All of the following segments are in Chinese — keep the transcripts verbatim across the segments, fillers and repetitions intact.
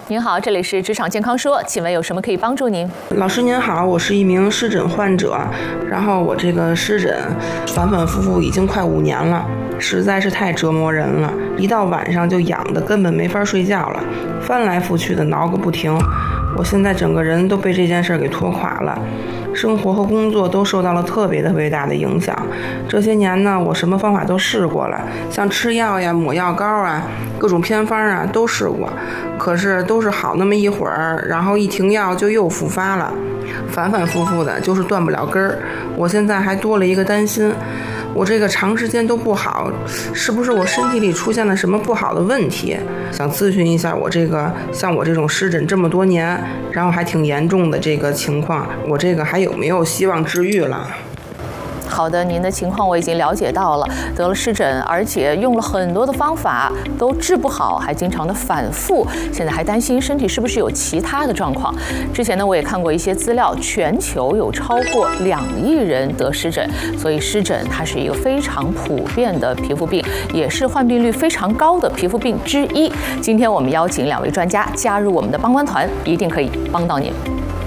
您好，这里是职场健康说，请问有什么可以帮助您？ 老师您好，我是一名湿疹患者，然后我这个湿疹反反复复已经快五年了，实在是太折磨人了，一到晚上就痒的根本没法睡觉了，翻来覆去的挠个不停。我现在整个人都被这件事给拖垮了，生活和工作都受到了特别特别大的影响。这些年呢，我什么方法都试过了，像吃药呀、抹药膏啊、各种偏方啊都试过，可是都是好那么一会儿，然后一停药就又复发了，反反复复的，就是断不了根儿。我现在还多了一个担心，我这个长时间都不好，是不是我身体里出现了什么不好的问题？想咨询一下我这个像我这种湿疹这么多年，然后还挺严重的这个情况，我这个还有没有希望治愈了？ 好的，您的情况我已经了解到了，得了湿疹，而且用了很多的方法都治不好，还经常的反复，现在还担心身体是不是有其他的状况。之前呢，我也看过一些资料，全球有超过两亿人得湿疹，所以湿疹它是一个非常普遍的皮肤病，也是患病率非常高的皮肤病之一。今天我们邀请两位专家加入我们的帮关团，一定可以帮到您。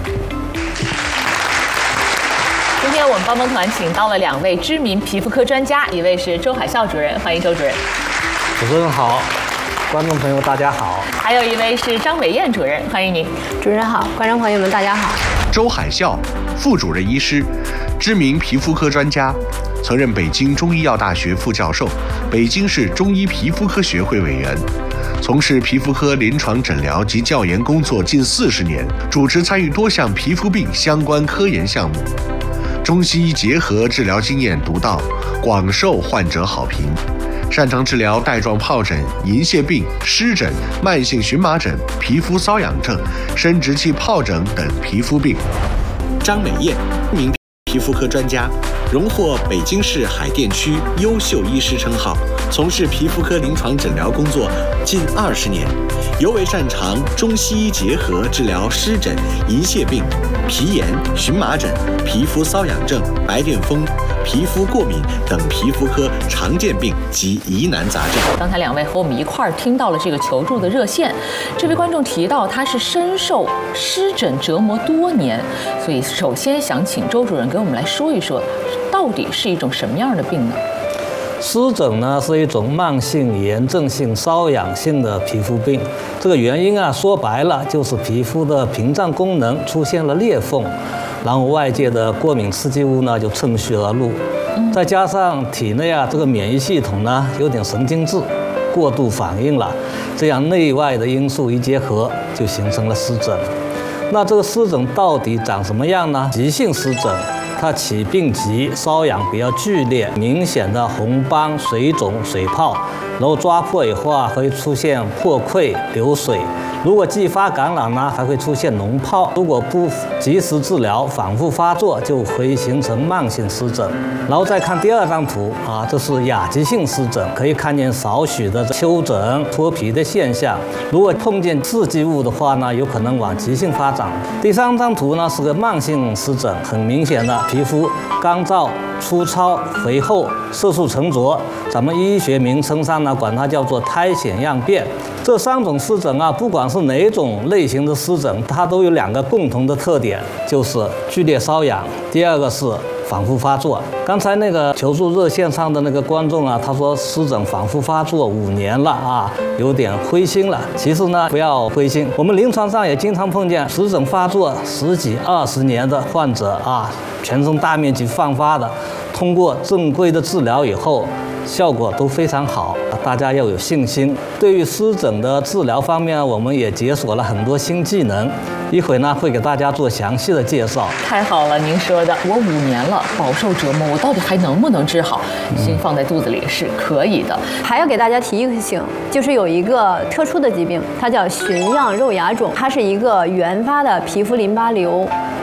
今天我们帮帮团请到了两位知名皮肤科专家，一位是周海啸主任，欢迎周主任。 主持人好，观众朋友大家好。 还有一位是张美燕主任，欢迎您。 主任好，观众朋友们大家好。 周海啸，副主任医师，知名皮肤科专家，曾任北京中医药大学副教授，北京市中医皮肤科学会委员。从事皮肤科临床诊疗及教研工作近四十年，主持参与多项皮肤病相关科研项目。中西医结合治疗经验独到，广受患者好评，擅长治疗带状疱疹、银屑病、湿疹、慢性荨麻疹、皮肤瘙痒症、生殖器疱疹等皮肤病。张美燕，名皮肤科专家，荣获北京市海淀区优秀医师称号，从事皮肤科临床诊疗工作近二十年，尤为擅长中西医结合治疗湿疹、银屑病、皮炎、荨麻疹、皮肤瘙痒症、白癜风、皮肤过敏等皮肤科常见病及疑难杂症。 刚才两位和我们一块儿听到了这个求助的热线，这位观众提到他是深受湿疹折磨多年，所以首先想请周主任给我们来说一说，到底是一种什么样的病呢？ 湿疹呢是一种慢性炎症性瘙痒性的皮肤病，这个原因啊说白了就是皮肤的屏障功能出现了裂缝，然后外界的过敏刺激物呢就趁虚而入，再加上体内啊这个免疫系统呢有点神经质，过度反应了，这样内外的因素一结合就形成了湿疹。那这个湿疹到底长什么样呢？急性湿疹它起病急，瘙痒比较剧烈，明显的红斑、水肿、水泡，然后抓破以后啊，会出现破溃、流水。如果继发感染呢，还会出现脓疱。如果不及时治疗，反复发作，就会形成慢性湿疹。然后再看第二张图啊，这是亚急性湿疹，可以看见少许的丘疹、脱皮的现象。如果碰见刺激物的话呢，有可能往急性发展。第三张图呢是个慢性湿疹，很明显的皮肤干燥、粗糙、肥厚、色素沉着，咱们医学名称上呢管它叫做苔藓样变。这三种湿疹啊，不管是哪种类型的湿疹，它都有两个共同的特点，就是剧烈瘙痒，第二个是反复发作。刚才那个求助热线上的那个观众啊，他说湿疹反复发作五年了啊，有点灰心了。其实呢，不要灰心，我们临床上也经常碰见湿疹发作十几二十年的患者啊，全身大面积放发的，通过正规的治疗以后，效果都非常好，大家要有信心。对于湿疹的治疗方面，我们也解锁了很多新技能，一会呢会给大家做详细的介绍。 太好了，您说的，我五年了饱受折磨，我到底还能不能治好？心放在肚子里是可以的。 还要给大家提一个醒，就是有一个特殊的疾病，它叫寻样肉芽肿，它是一个原发的皮肤淋巴瘤。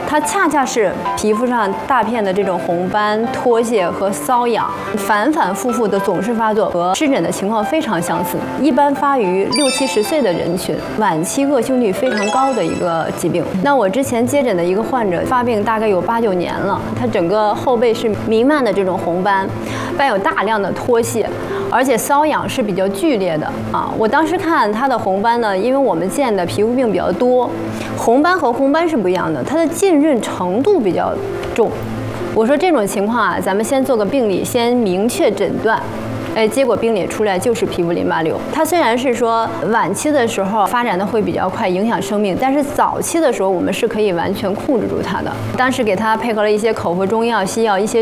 它恰恰是皮肤上大片的这种红斑、脱屑和瘙痒，反反复复的总是发作，和湿疹的情况非常相似。一般发于六七十岁的人群，晚期恶性率非常高的一个疾病。那我之前接诊的一个患者，发病大概有八九年了，他整个后背是弥漫的这种红斑，伴有大量的脱屑。而且瘙痒是比较剧烈的啊！我当时看他的红斑呢，因为我们见的皮肤病比较多，红斑和红斑是不一样的，它的浸润程度比较重。我说这种情况啊，咱们先做个病理，先明确诊断。哎，结果病理出来就是皮肤淋巴瘤。它虽然是说晚期的时候发展的会比较快，影响生命，但是早期的时候我们是可以完全控制住它的。当时给他配合了一些口服中药、西药、一些